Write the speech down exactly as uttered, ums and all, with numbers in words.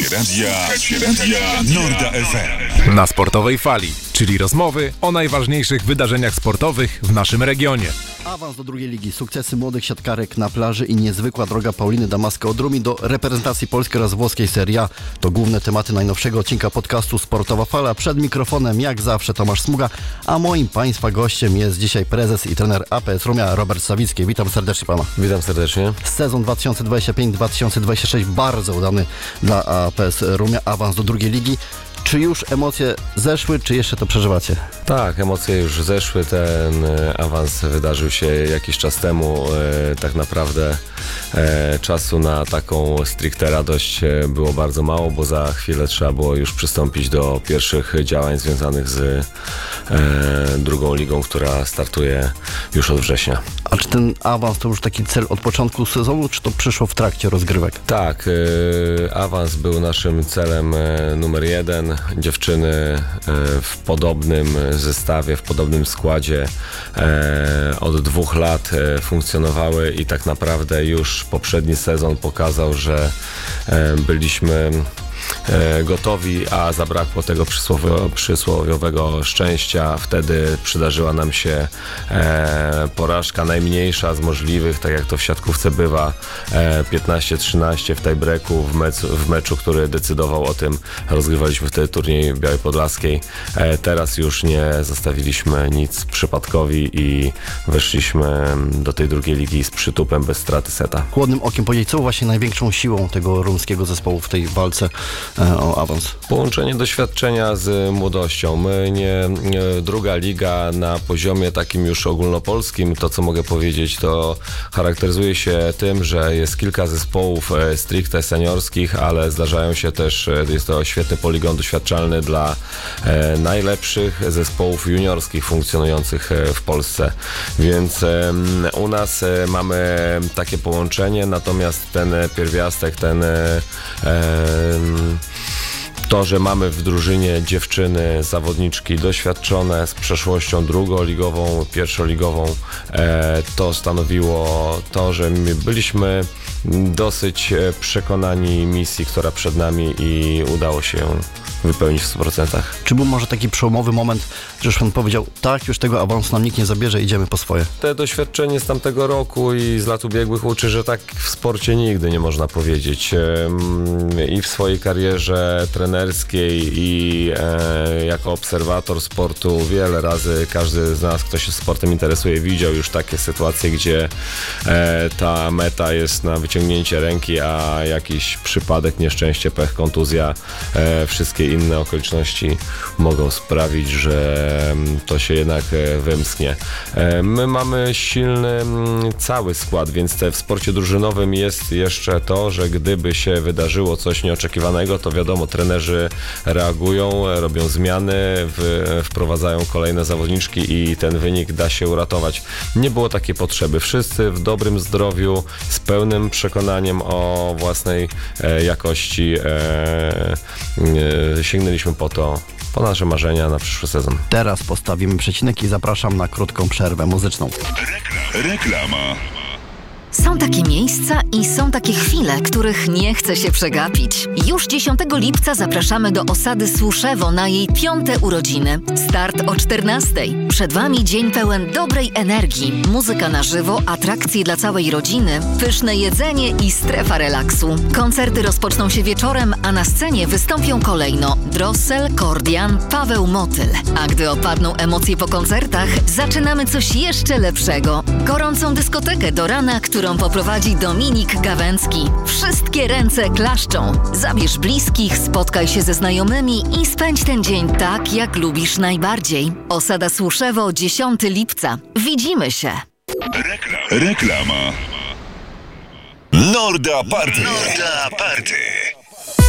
Słuchacie radia, radia Norda F M. Na Sportowej Fali, czyli rozmowy o najważniejszych wydarzeniach sportowych w naszym regionie. Awans do drugiej ligi, sukcesy młodych siatkarek na plaży i niezwykła droga Pauliny Damasko-Odrumi do reprezentacji polskiej oraz włoskiej Serie A. To główne tematy najnowszego odcinka podcastu Sportowa Fala. Przed mikrofonem jak zawsze Tomasz Smuga, a moim państwa gościem jest dzisiaj prezes i trener A P S Rumia Robert Sawicki. Witam serdecznie pana. Witam serdecznie. Sezon dwa tysiące dwudziesty piąty dwa tysiące dwudziesty szósty bardzo udany dla A P S Rumia. Awans do drugiej ligi. Czy już emocje zeszły, czy jeszcze to przeżywacie? Tak, emocje już zeszły. Ten awans wydarzył się jakiś czas temu. E, tak naprawdę e, czasu na taką stricte radość było bardzo mało, bo za chwilę trzeba było już przystąpić do pierwszych działań związanych z e, drugą ligą, która startuje już od września. A czy ten awans to już taki cel od początku sezonu, czy to przyszło w trakcie rozgrywek? Tak, e, awans był naszym celem e, numer jeden. Dziewczyny e, w podobnym zestawie, w podobnym składzie e, od dwóch lat e, funkcjonowały i tak naprawdę już poprzedni sezon pokazał, że e, byliśmy E, gotowi, a zabrakło tego przysłowio, przysłowiowego szczęścia. Wtedy przydarzyła nam się e, porażka najmniejsza z możliwych, tak jak to w siatkówce bywa, e, piętnaście trzynaście w tiebreaku w meczu, w meczu, który decydował o tym. Rozgrywaliśmy wtedy turniej w Białej Podlaskiej. E, teraz już nie zostawiliśmy nic przypadkowi i weszliśmy do tej drugiej ligi z przytupem, bez straty seta. Chłodnym okiem powiedzieć, co właśnie największą siłą tego rumskiego zespołu w tej walce o awans? Połączenie doświadczenia z młodością. My nie, nie, druga liga na poziomie takim już ogólnopolskim, to co mogę powiedzieć, to charakteryzuje się tym, że jest kilka zespołów e, stricte seniorskich, ale zdarzają się też, e, jest to świetny poligon doświadczalny dla e, najlepszych zespołów juniorskich funkcjonujących e, w Polsce. Więc e, u nas e, mamy takie połączenie, natomiast ten pierwiastek, ten e, e, to, że mamy w drużynie dziewczyny, zawodniczki doświadczone z przeszłością drugoligową, pierwszoligową, e, to stanowiło to, że my byliśmy dosyć przekonani misji, która przed nami i udało się ją wypełnić w stu procentach. Czy był może taki przełomowy moment, że już pan powiedział, tak, już tego awansu nam nikt nie zabierze, idziemy po swoje? Te doświadczenie z tamtego roku i z lat ubiegłych uczy, że tak w sporcie nigdy nie można powiedzieć. I w swojej karierze trenerskiej i e, jako obserwator sportu wiele razy każdy z nas, kto się sportem interesuje, widział już takie sytuacje, gdzie e, ta meta jest na wyciągnięcie ręki, a jakiś przypadek, nieszczęście, pech, kontuzja, e, wszystkie inne okoliczności mogą sprawić, że to się jednak wymsknie. My mamy silny cały skład, więc te w sporcie drużynowym jest jeszcze to, że gdyby się wydarzyło coś nieoczekiwanego, to wiadomo, trenerzy reagują, robią zmiany, w, wprowadzają kolejne zawodniczki i ten wynik da się uratować. Nie było takiej potrzeby. Wszyscy w dobrym zdrowiu, z pełnym przekonaniem o własnej e, jakości e, e, sięgnęliśmy po to, po nasze marzenia na przyszły sezon. Teraz postawimy przecinek i zapraszam na krótką przerwę muzyczną. Rekla- reklama. Są takie miejsca i są takie chwile, których nie chce się przegapić. Już dziesiątego lipca zapraszamy do osady Słuszewo na jej piąte urodziny. Start o czternastej. Przed Wami dzień pełen dobrej energii, muzyka na żywo, atrakcje dla całej rodziny, pyszne jedzenie i strefa relaksu. Koncerty rozpoczną się wieczorem, a na scenie wystąpią kolejno Drossel, Kordian, Paweł Motyl. A gdy opadną emocje po koncertach, zaczynamy coś jeszcze lepszego. Gorącą dyskotekę do rana, którą którą poprowadzi Dominik Gawęcki. Wszystkie ręce klaszczą. Zabierz bliskich, spotkaj się ze znajomymi i spędź ten dzień tak, jak lubisz najbardziej. Osada Słuszewo, dziesiątego lipca. Widzimy się. Rekla- reklama. Norda Party. Norda Party.